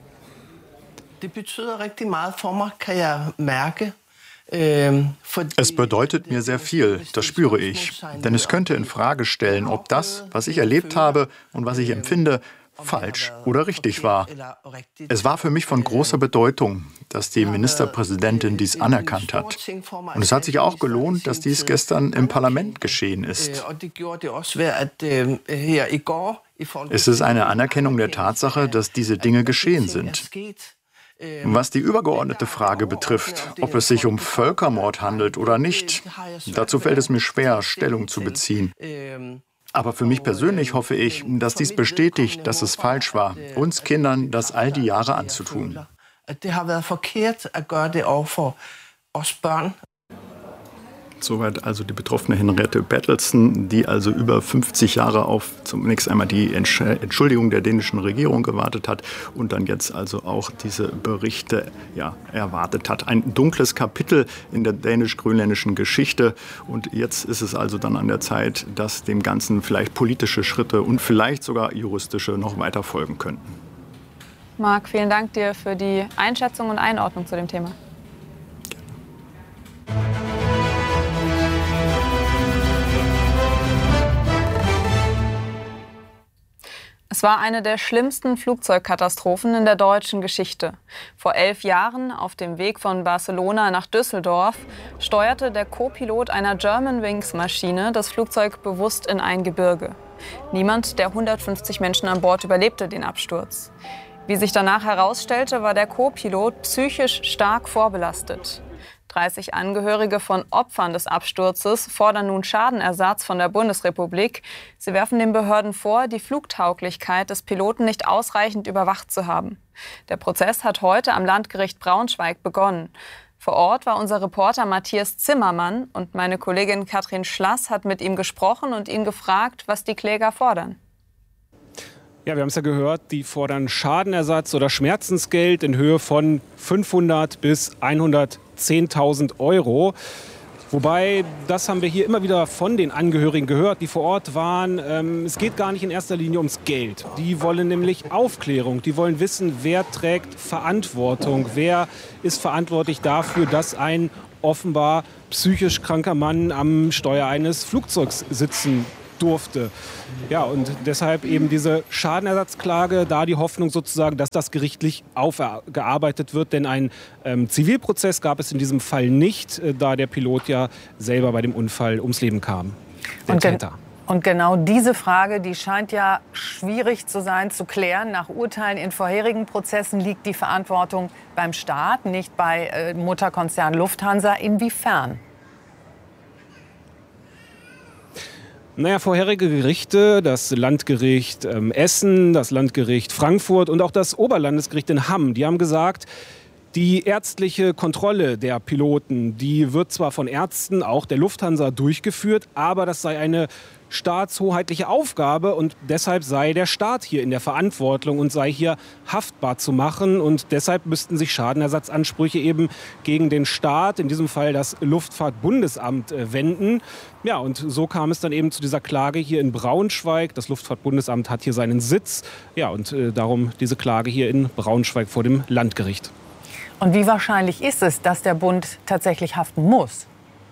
Es bedeutet mir sehr viel, das spüre ich. Denn es könnte in Frage stellen, ob das, was ich erlebt habe und was ich empfinde, falsch oder richtig war. Es war für mich von großer Bedeutung, dass die Ministerpräsidentin dies anerkannt hat. Und es hat sich auch gelohnt, dass dies gestern im Parlament geschehen ist. Es ist eine Anerkennung der Tatsache, dass diese Dinge geschehen sind. Was die übergeordnete Frage betrifft, ob es sich um Völkermord handelt oder nicht, dazu fällt es mir schwer, Stellung zu beziehen. Aber für mich persönlich hoffe ich, dass dies bestätigt, dass es falsch war, uns Kindern das all die Jahre anzutun. Soweit also die betroffene Henriette Bertelsen, die also über 50 Jahre auf zunächst einmal die Entschuldigung der dänischen Regierung gewartet hat und dann jetzt also auch diese Berichte erwartet hat. Ein dunkles Kapitel in der dänisch-grönländischen Geschichte. Und jetzt ist es also dann an der Zeit, dass dem Ganzen vielleicht politische Schritte und vielleicht sogar juristische noch weiter folgen könnten. Marc, vielen Dank dir für die Einschätzung und Einordnung zu dem Thema. Es war eine der schlimmsten Flugzeugkatastrophen in der deutschen Geschichte. Vor 11 Jahren, auf dem Weg von Barcelona nach Düsseldorf, steuerte der Co-Pilot einer Germanwings-Maschine das Flugzeug bewusst in ein Gebirge. Niemand der 150 Menschen an Bord überlebte den Absturz. Wie sich danach herausstellte, war der Co-Pilot psychisch stark vorbelastet. 30 Angehörige von Opfern des Absturzes fordern nun Schadenersatz von der Bundesrepublik. Sie werfen den Behörden vor, die Flugtauglichkeit des Piloten nicht ausreichend überwacht zu haben. Der Prozess hat heute am Landgericht Braunschweig begonnen. Vor Ort war unser Reporter Matthias Zimmermann und meine Kollegin Katrin Schlass hat mit ihm gesprochen und ihn gefragt, was die Kläger fordern. Ja, wir haben es ja gehört, die fordern Schadenersatz oder Schmerzensgeld in Höhe von 500 bis 110.000 Euro. Wobei, das haben wir hier immer wieder von den Angehörigen gehört, die vor Ort waren. Es geht gar nicht in erster Linie ums Geld. Die wollen nämlich Aufklärung. Die wollen wissen, wer trägt Verantwortung. Wer ist verantwortlich dafür, dass ein offenbar psychisch kranker Mann am Steuer eines Flugzeugs sitzen durfte. Ja, und deshalb eben diese Schadenersatzklage, da die Hoffnung sozusagen, dass das gerichtlich aufgearbeitet wird. Denn ein Zivilprozess gab es in diesem Fall nicht, da der Pilot ja selber bei dem Unfall ums Leben kam, der Täter. Und genau diese Frage, die scheint ja schwierig zu sein, zu klären. Nach Urteilen in vorherigen Prozessen liegt die Verantwortung beim Staat, nicht bei Mutterkonzern Lufthansa. Inwiefern? Naja, vorherige Gerichte, das Landgericht Essen, das Landgericht Frankfurt und auch das Oberlandesgericht in Hamm, die haben gesagt, die ärztliche Kontrolle der Piloten, die wird zwar von Ärzten, auch der Lufthansa, durchgeführt, aber das sei eine staatshoheitliche Aufgabe und deshalb sei der Staat hier in der Verantwortung und sei hier haftbar zu machen und deshalb müssten sich Schadenersatzansprüche eben gegen den Staat, in diesem Fall das Luftfahrtbundesamt, wenden. Ja, und so kam es dann eben zu dieser Klage hier in Braunschweig. Das Luftfahrtbundesamt hat hier seinen Sitz. Ja, und darum diese Klage hier in Braunschweig vor dem Landgericht. Und wie wahrscheinlich ist es, dass der Bund tatsächlich haften muss?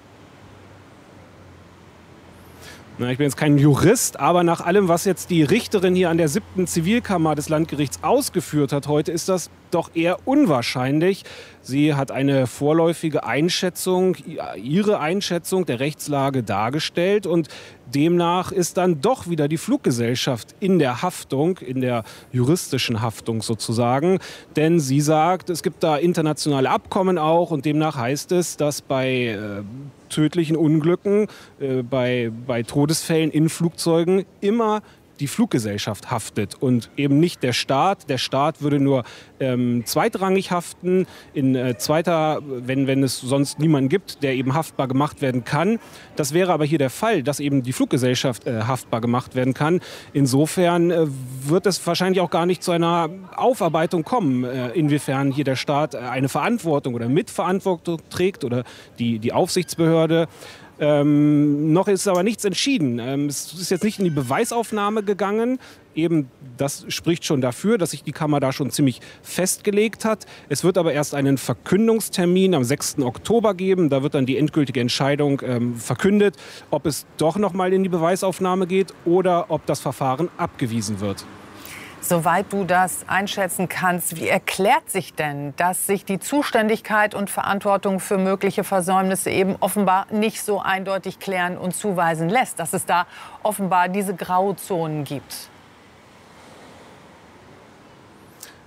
Ich bin jetzt kein Jurist, aber nach allem, was jetzt die Richterin hier an der 7. Zivilkammer des Landgerichts ausgeführt hat heute, ist das doch eher unwahrscheinlich. Sie hat eine vorläufige Einschätzung, ihre Einschätzung der Rechtslage dargestellt und demnach ist dann doch wieder die Fluggesellschaft in der Haftung, in der juristischen Haftung sozusagen. Denn sie sagt, es gibt da internationale Abkommen auch und demnach heißt es, dass bei tödlichen Unglücken, bei Todesfällen in Flugzeugen immer die Fluggesellschaft haftet und eben nicht der Staat. Der Staat würde nur zweitrangig haften, wenn es sonst niemanden gibt, der eben haftbar gemacht werden kann. Das wäre aber hier der Fall, dass eben die Fluggesellschaft haftbar gemacht werden kann. Insofern wird es wahrscheinlich auch gar nicht zu einer Aufarbeitung kommen, inwiefern hier der Staat eine Verantwortung oder Mitverantwortung trägt oder die Aufsichtsbehörde. Noch ist aber nichts entschieden. Es ist jetzt nicht in die Beweisaufnahme gegangen. Eben, das spricht schon dafür, dass sich die Kammer da schon ziemlich festgelegt hat. Es wird aber erst einen Verkündungstermin am 6. Oktober geben. Da wird dann die endgültige Entscheidung verkündet, ob es doch noch mal in die Beweisaufnahme geht oder ob das Verfahren abgewiesen wird. Soweit du das einschätzen kannst, wie erklärt sich denn, dass sich die Zuständigkeit und Verantwortung für mögliche Versäumnisse eben offenbar nicht so eindeutig klären und zuweisen lässt, dass es da offenbar diese Grauzonen gibt?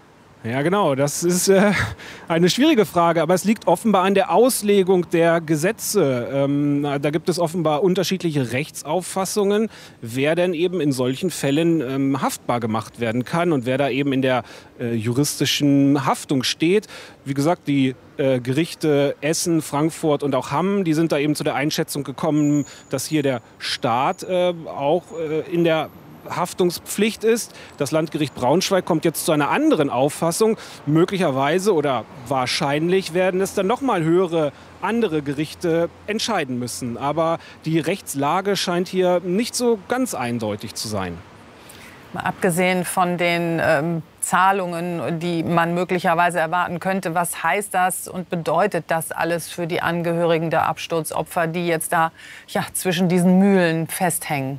Ja, genau. Das ist eine schwierige Frage, aber es liegt offenbar an der Auslegung der Gesetze. Da gibt es offenbar unterschiedliche Rechtsauffassungen, wer denn eben in solchen Fällen haftbar gemacht werden kann und wer da eben in der juristischen Haftung steht. Wie gesagt, die Gerichte Essen, Frankfurt und auch Hamm, die sind da eben zu der Einschätzung gekommen, dass hier der Staat auch in der Haftungspflicht ist. Das Landgericht Braunschweig kommt jetzt zu einer anderen Auffassung. Möglicherweise oder wahrscheinlich werden es dann noch mal höhere andere Gerichte entscheiden müssen. Aber die Rechtslage scheint hier nicht so ganz eindeutig zu sein. Mal abgesehen von den Zahlungen, die man möglicherweise erwarten könnte, was heißt das und bedeutet das alles für die Angehörigen der Absturzopfer, die jetzt da zwischen diesen Mühlen festhängen?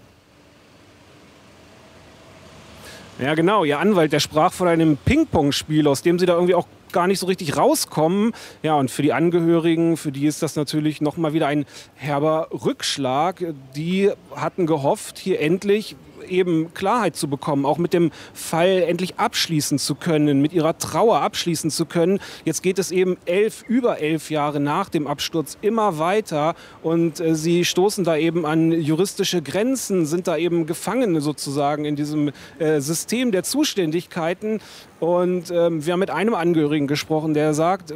Ja, genau. Ihr Anwalt, der sprach von einem Ping-Pong-Spiel, aus dem sie da irgendwie auch gar nicht so richtig rauskommen. Ja, und für die Angehörigen, für die ist das natürlich noch mal wieder ein herber Rückschlag. Die hatten gehofft, hier endlich eben Klarheit zu bekommen, auch mit dem Fall endlich abschließen zu können, mit ihrer Trauer abschließen zu können. Jetzt geht es eben über 11 Jahre nach dem Absturz immer weiter und sie stoßen da eben an juristische Grenzen, sind da eben Gefangene sozusagen in diesem System der Zuständigkeiten. Und wir haben mit einem Angehörigen gesprochen, der sagt,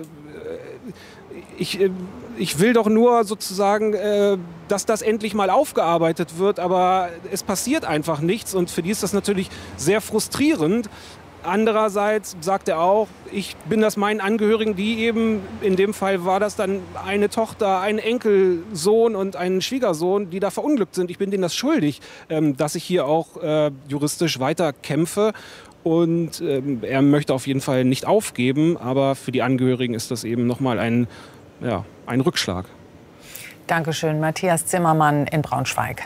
ich will doch nur sozusagen, dass das endlich mal aufgearbeitet wird, aber es passiert einfach nichts und für die ist das natürlich sehr frustrierend. Andererseits sagt er auch, ich bin das meinen Angehörigen, die eben, in dem Fall war das dann eine Tochter, ein Enkelsohn und ein Schwiegersohn, die da verunglückt sind. Ich bin denen das schuldig, dass ich hier auch juristisch weiter kämpfe. Und er möchte auf jeden Fall nicht aufgeben, aber für die Angehörigen ist das eben nochmal ein Rückschlag. Dankeschön, Matthias Zimmermann in Braunschweig.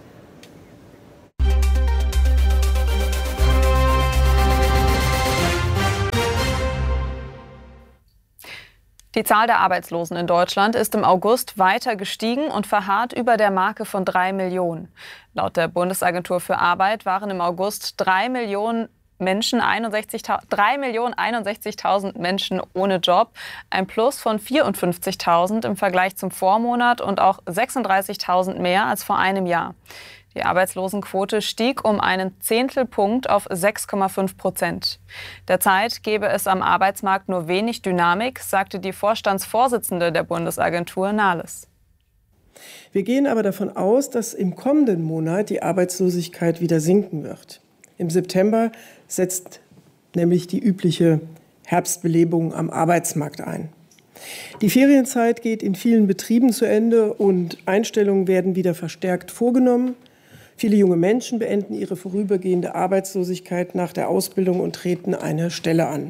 Die Zahl der Arbeitslosen in Deutschland ist im August weiter gestiegen und verharrt über der Marke von 3 Millionen. Laut der Bundesagentur für Arbeit waren im August 3.061.000 Menschen ohne Job, ein Plus von 54.000 im Vergleich zum Vormonat und auch 36.000 mehr als vor einem Jahr. Die Arbeitslosenquote stieg um einen Zehntelpunkt auf 6,5%. Derzeit gebe es am Arbeitsmarkt nur wenig Dynamik, sagte die Vorstandsvorsitzende der Bundesagentur Nahles. Wir gehen aber davon aus, dass im kommenden Monat die Arbeitslosigkeit wieder sinken wird. Im September setzt nämlich die übliche Herbstbelebung am Arbeitsmarkt ein. Die Ferienzeit geht in vielen Betrieben zu Ende und Einstellungen werden wieder verstärkt vorgenommen. Viele junge Menschen beenden ihre vorübergehende Arbeitslosigkeit nach der Ausbildung und treten eine Stelle an.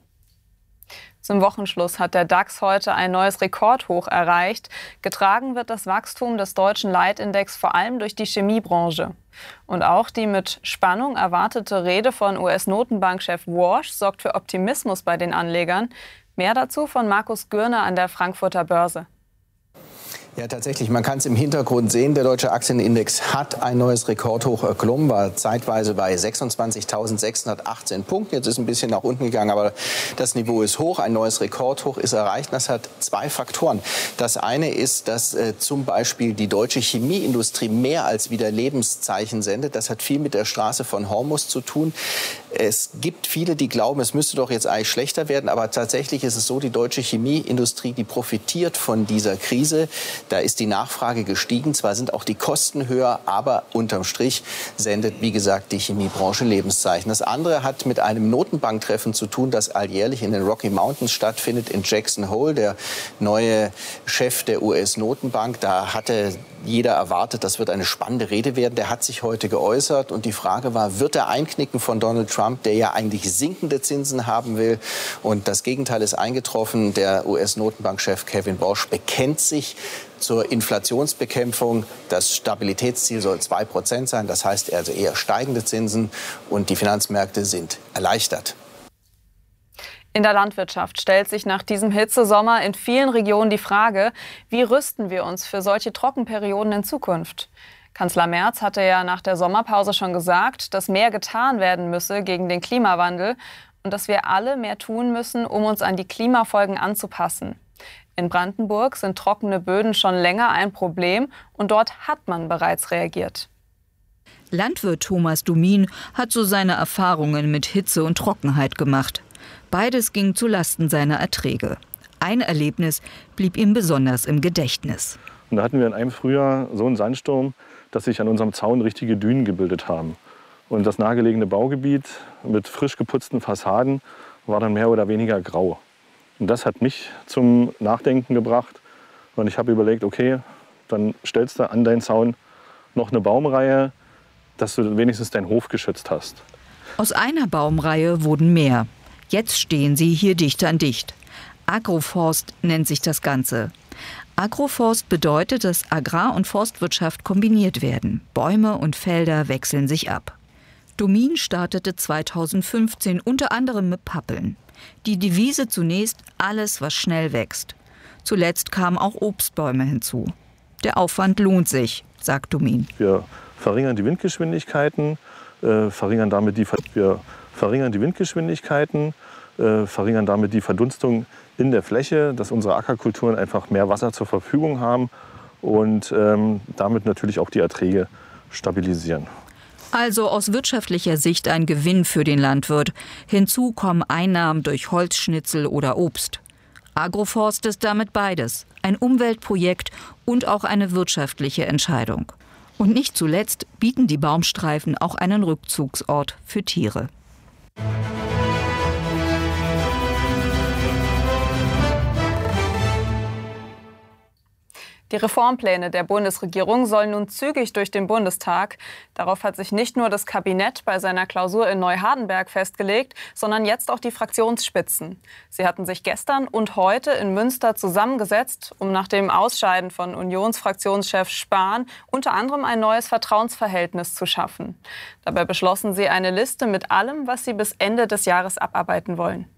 Zum Wochenschluss hat der DAX heute ein neues Rekordhoch erreicht. Getragen wird das Wachstum des deutschen Leitindex vor allem durch die Chemiebranche. Und auch die mit Spannung erwartete Rede von US-Notenbankchef Warsh sorgt für Optimismus bei den Anlegern. Mehr dazu von Markus Gürner an der Frankfurter Börse. Ja, tatsächlich. Man kann es im Hintergrund sehen. Der deutsche Aktienindex hat ein neues Rekordhoch erklommen, war zeitweise bei 26.618 Punkten. Jetzt ist ein bisschen nach unten gegangen, aber das Niveau ist hoch. Ein neues Rekordhoch ist erreicht. Das hat zwei Faktoren. Das eine ist, dass zum Beispiel die deutsche Chemieindustrie mehr als wieder Lebenszeichen sendet. Das hat viel mit der Straße von Hormuz zu tun. Es gibt viele, die glauben, es müsste doch jetzt eigentlich schlechter werden. Aber tatsächlich ist es so, die deutsche Chemieindustrie, die profitiert von dieser Krise. Da ist die Nachfrage gestiegen. Zwar sind auch die Kosten höher, aber unterm Strich sendet, wie gesagt, die Chemiebranche Lebenszeichen. Das andere hat mit einem Notenbanktreffen zu tun, das alljährlich in den Rocky Mountains stattfindet, in Jackson Hole. Der neue Chef der US-Notenbank, da hatte jeder erwartet, das wird eine spannende Rede werden. Der hat sich heute geäußert und die Frage war, wird er einknicken von Donald Trump, der ja eigentlich sinkende Zinsen haben will? Und das Gegenteil ist eingetroffen. Der US-Notenbankchef Kevin Warsh bekennt sich zur Inflationsbekämpfung. Das Stabilitätsziel soll 2% sein. Das heißt also eher steigende Zinsen und die Finanzmärkte sind erleichtert. In der Landwirtschaft stellt sich nach diesem Hitzesommer in vielen Regionen die Frage, wie rüsten wir uns für solche Trockenperioden in Zukunft? Kanzler Merz hatte ja nach der Sommerpause schon gesagt, dass mehr getan werden müsse gegen den Klimawandel. und dass wir alle mehr tun müssen, um uns an die Klimafolgen anzupassen. In Brandenburg sind trockene Böden schon länger ein Problem und dort hat man bereits reagiert. Landwirt Thomas Dumin hat so seine Erfahrungen mit Hitze und Trockenheit gemacht. Beides ging zulasten seiner Erträge. Ein Erlebnis blieb ihm besonders im Gedächtnis. Und da hatten wir in einem Frühjahr so einen Sandsturm, dass sich an unserem Zaun richtige Dünen gebildet haben. Und das nahegelegene Baugebiet mit frisch geputzten Fassaden war dann mehr oder weniger grau. Und das hat mich zum Nachdenken gebracht. Und ich habe überlegt, okay, dann stellst du an deinen Zaun noch eine Baumreihe, dass du wenigstens deinen Hof geschützt hast. Aus einer Baumreihe wurden mehr. Jetzt stehen sie hier dicht an dicht. Agroforst nennt sich das Ganze. Agroforst bedeutet, dass Agrar- und Forstwirtschaft kombiniert werden. Bäume und Felder wechseln sich ab. Dumin startete 2015 unter anderem mit Pappeln. Die Devise zunächst: alles, was schnell wächst. Zuletzt kamen auch Obstbäume hinzu. Der Aufwand lohnt sich, sagt Dumin. Wir verringern die Windgeschwindigkeiten, verringern damit die Verdunstung in der Fläche, dass unsere Ackerkulturen einfach mehr Wasser zur Verfügung haben und damit natürlich auch die Erträge stabilisieren. Also aus wirtschaftlicher Sicht ein Gewinn für den Landwirt. Hinzu kommen Einnahmen durch Holzschnitzel oder Obst. Agroforst ist damit beides. Ein Umweltprojekt und auch eine wirtschaftliche Entscheidung. Und nicht zuletzt bieten die Baumstreifen auch einen Rückzugsort für Tiere. Die Reformpläne der Bundesregierung sollen nun zügig durch den Bundestag. Darauf hat sich nicht nur das Kabinett bei seiner Klausur in Neuhardenberg festgelegt, sondern jetzt auch die Fraktionsspitzen. Sie hatten sich gestern und heute in Münster zusammengesetzt, um nach dem Ausscheiden von Unionsfraktionschef Spahn unter anderem ein neues Vertrauensverhältnis zu schaffen. Dabei beschlossen sie eine Liste mit allem, was sie bis Ende des Jahres abarbeiten wollen.